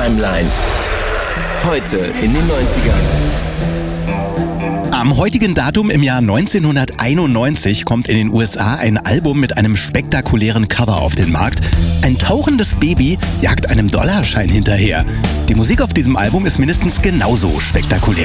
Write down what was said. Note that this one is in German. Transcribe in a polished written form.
Timeline. Heute in den 90ern. Am heutigen Datum im Jahr 1991 kommt in den USA ein Album mit einem spektakulären Cover auf den Markt. Ein tauchendes Baby jagt einem Dollarschein hinterher. Die Musik auf diesem Album ist mindestens genauso spektakulär.